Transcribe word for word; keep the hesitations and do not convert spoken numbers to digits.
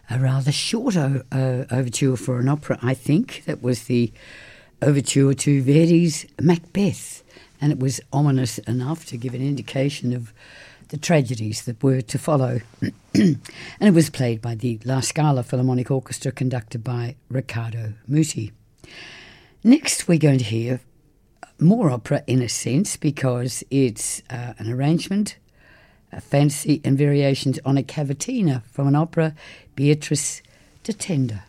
a rather short o- uh, overture for an opera, I think. That was the overture to Verdi's Macbeth, and it was ominous enough to give an indication of the tragedies that were to follow. And it was played by the La Scala Philharmonic Orchestra, conducted by Riccardo Muti. Next, we're going to hear more opera in a sense, because it's uh, an arrangement, a fancy and variations on a cavatina from an opera, Beatrice de Tenda.